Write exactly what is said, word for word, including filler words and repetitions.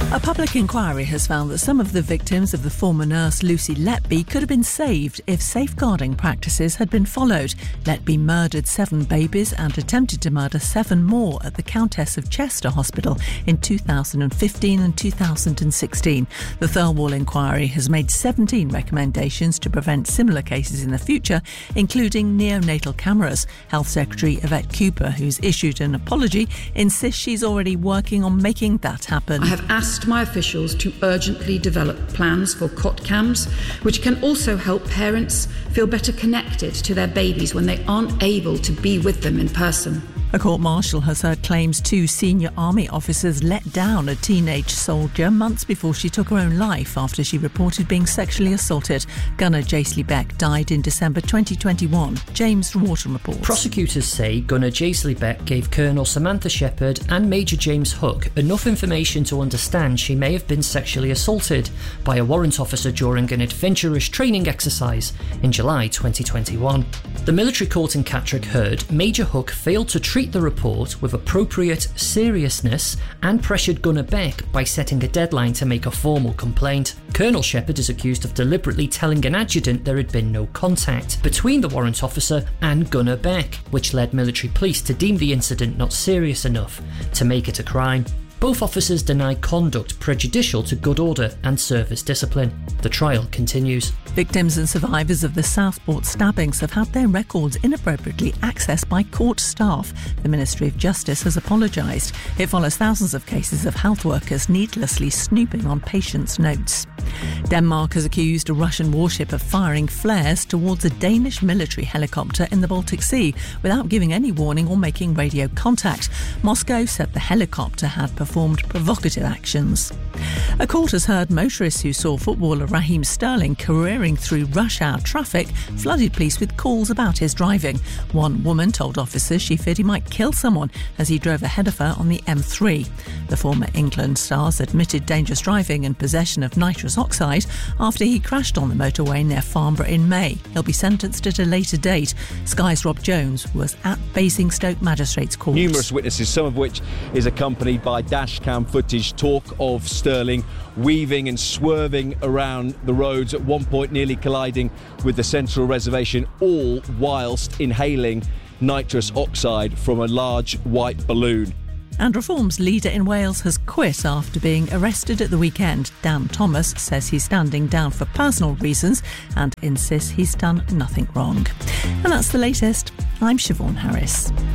A public inquiry has found that some of the victims of the former nurse Lucy Letby could have been saved if safeguarding practices had been followed. Letby murdered seven babies and attempted to murder seven more at the Countess of Chester Hospital in two thousand fifteen and two thousand sixteen. The Thirlwall inquiry has made seventeen recommendations to prevent similar cases in the future, including neonatal cameras. Health Secretary Yvette Cooper, who's issued an apology, insists she's already working on making that happen. I have asked my officials to urgently develop plans for cot cams, which can also help parents feel better connected to their babies when they aren't able to be with them in person. A court-martial has heard claims two senior army officers let down a teenage soldier months before she took her own life after she reported being sexually assaulted. Gunner Jaisley Beck died in December twenty twenty-one. James Wharton reports. Prosecutors say Gunner Jaisley Beck gave Colonel Samantha Shepherd and Major James Hook enough information to understand she may have been sexually assaulted by a warrant officer during an adventurous training exercise in July twenty twenty-one. The military court in Catterick heard Major Hook failed to treat the report with appropriate seriousness and pressured Gunner Beck by setting a deadline to make a formal complaint. Colonel Shepherd is accused of deliberately telling an adjutant there had been no contact between the warrant officer and Gunner Beck, which led military police to deem the incident not serious enough to make it a crime. Both officers deny conduct prejudicial to good order and service discipline. The trial continues. Victims and survivors of the Southport stabbings have had their records inappropriately accessed by court staff. The Ministry of Justice has apologised. It follows thousands of cases of health workers needlessly snooping on patients' notes. Denmark has accused a Russian warship of firing flares towards a Danish military helicopter in the Baltic Sea without giving any warning or making radio contact. Moscow said the helicopter had performed provocative actions. A court has heard motorists who saw footballer Raheem Sterling careering through rush hour traffic flooded police with calls about his driving. One woman told officers she feared he might kill someone as he drove ahead of her on the M three. The former England star's admitted dangerous driving and possession of nitrous oxide after he crashed on the motorway near Farnborough in May. He'll be sentenced at a later date. Sky's Rob Jones was at Basingstoke Magistrates Court. Numerous witnesses, some of which is accompanied by dashcam footage, talk of Sterling weaving and swerving around the roads, at one point nearly colliding with the Central Reservation, all whilst inhaling nitrous oxide from a large white balloon. And Reform's leader in Wales has quit after being arrested at the weekend. Dan Thomas says he's standing down for personal reasons and insists he's done nothing wrong. And that's the latest. I'm Siobhan Harris.